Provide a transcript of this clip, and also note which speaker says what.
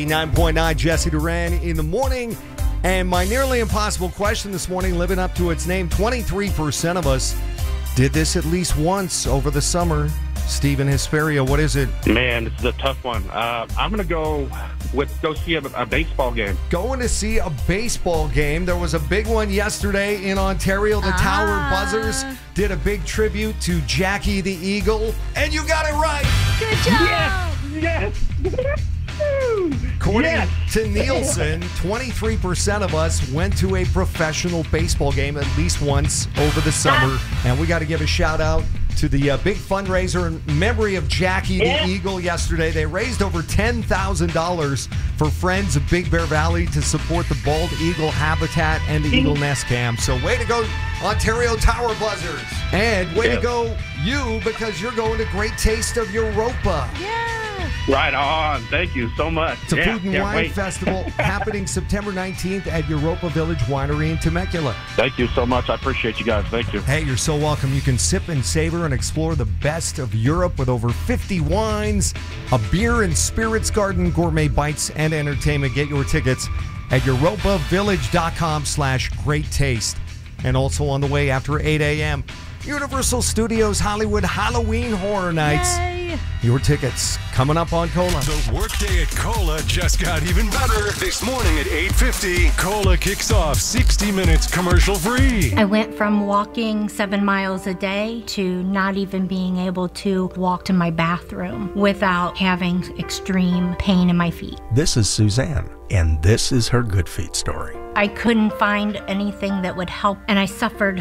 Speaker 1: 9.9 Jesse Duran in the morning. And my nearly impossible question this morning, living up to its name, 23% of us did this at least once over the summer. Steven Hesperia, what is it?
Speaker 2: Man, this is a tough one. I'm going to go see a baseball game.
Speaker 1: Going to see a baseball game. There was a big one yesterday in Ontario. The Tower Buzzers did a big tribute to Jackie the Eagle. And you got it right.
Speaker 3: Good job.
Speaker 2: Yes.
Speaker 1: According to Nielsen, 23% of us went to a professional baseball game at least once over the summer. And we got to give a shout out to the big fundraiser in memory of Jackie the Eagle yesterday. They raised over $10,000 for Friends of Big Bear Valley to support the bald eagle habitat and the Eagle Nest Cam. So way to go, Ontario Tower Buzzers. And way to go you, because you're going to Great Taste of Europa.
Speaker 3: Yeah.
Speaker 2: Right on. Thank you so much.
Speaker 1: It's a food and wine festival happening September 19th at Europa Village Winery in Temecula.
Speaker 2: Thank you so much. I appreciate you guys. Thank you.
Speaker 1: Hey, you're so welcome. You can sip and savor and explore the best of Europe with over 50 wines, a beer and spirits garden, gourmet bites, and entertainment. Get your tickets at europavillage.com/great taste. And also on the way after 8 a.m., Universal Studios Hollywood Halloween Horror Nights.
Speaker 3: Yay.
Speaker 1: Your tickets coming up on Cola.
Speaker 4: The workday at Cola just got even better. This morning at 8:50, Cola kicks off 60 minutes commercial free.
Speaker 5: I went from walking 7 miles a day to not even being able to walk to my bathroom without having extreme pain in my feet.
Speaker 6: This is Suzanne, and this is her Good Feet story.
Speaker 5: I couldn't find anything that would help, and I suffered